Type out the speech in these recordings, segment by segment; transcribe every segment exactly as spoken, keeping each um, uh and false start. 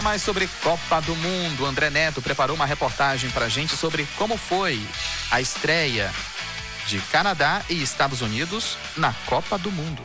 Mais sobre Copa do Mundo, André Neto preparou uma reportagem pra gente sobre como foi a estreia de Canadá e Estados Unidos na Copa do Mundo.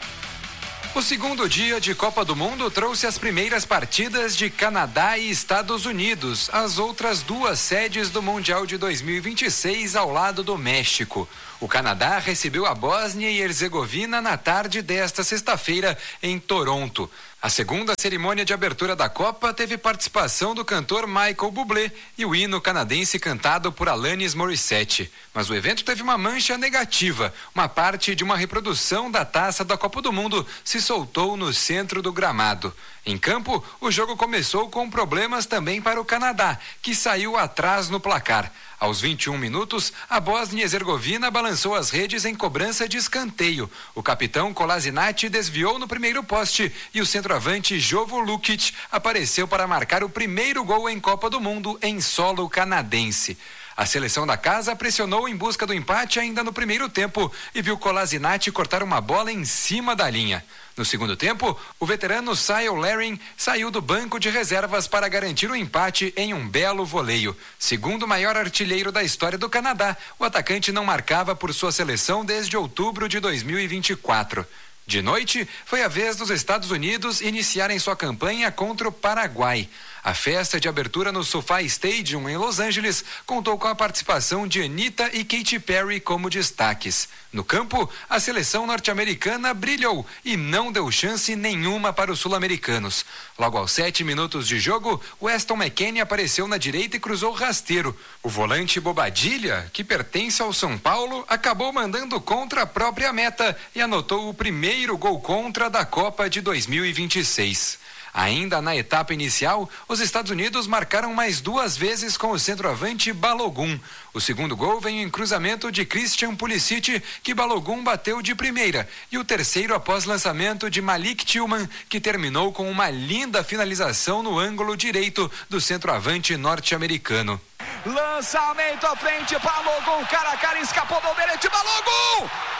O segundo dia de Copa do Mundo trouxe as primeiras partidas de Canadá e Estados Unidos, as outras duas sedes do Mundial de dois mil e vinte e seis ao lado do México. O Canadá recebeu a Bósnia e Herzegovina na tarde desta sexta-feira em Toronto. A segunda cerimônia de abertura da Copa teve participação do cantor Michael Bublé e o hino canadense cantado por Alanis Morissette. Mas o evento teve uma mancha negativa. Uma parte de uma reprodução da taça da Copa do Mundo se soltou no centro do gramado. Em campo, o jogo começou com problemas também para o Canadá, que saiu atrás no placar. Aos vinte e um minutos, a Bósnia e Herzegovina balançou as redes em cobrança de escanteio. O capitão Kolasinac desviou no primeiro poste e o centroavante Jovo Lukic apareceu para marcar o primeiro gol em Copa do Mundo em solo canadense. A seleção da casa pressionou em busca do empate ainda no primeiro tempo e viu Kolasinac cortar uma bola em cima da linha. No segundo tempo, o veterano Cyle Larin saiu do banco de reservas para garantir o empate em um belo voleio. Segundo o maior artilheiro da história do Canadá, o atacante não marcava por sua seleção desde outubro de dois mil e vinte e quatro. De noite, foi a vez dos Estados Unidos iniciarem sua campanha contra o Paraguai. A festa de abertura no SoFi Stadium, em Los Angeles, contou com a participação de Anitta e Katy Perry como destaques. No campo, a seleção norte-americana brilhou e não deu chance nenhuma para os sul-americanos. Logo aos sete minutos de jogo, Weston McKennie apareceu na direita e cruzou rasteiro. O volante Bobadilla, que pertence ao São Paulo, acabou mandando contra a própria meta e anotou o primeiro gol contra da Copa de dois mil e vinte e seis. Ainda na etapa inicial, os Estados Unidos marcaram mais duas vezes com o centroavante Balogun. O segundo gol veio em cruzamento de Christian Pulisic, que Balogun bateu de primeira, e o terceiro após lançamento de Malik Tillman, que terminou com uma linda finalização no ângulo direito do centroavante norte-americano. Lançamento à frente, Balogun, cara a cara, escapou do Alderete, Balogun!